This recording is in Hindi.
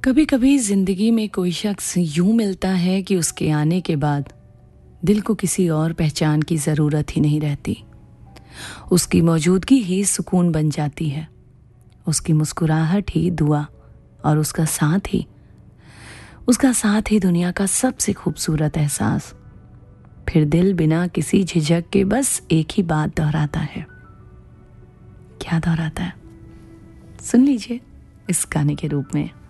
कभी कभी जिंदगी में कोई शख्स यूं मिलता है कि उसके आने के बाद दिल को किसी और पहचान की ज़रूरत ही नहीं रहती। उसकी मौजूदगी ही सुकून बन जाती है, उसकी मुस्कुराहट ही दुआ और उसका साथ ही दुनिया का सबसे खूबसूरत एहसास। फिर दिल बिना किसी झिझक के बस एक ही बात दोहराता है। क्या दोहराता है? सुन लीजिए इस गाने के रूप में।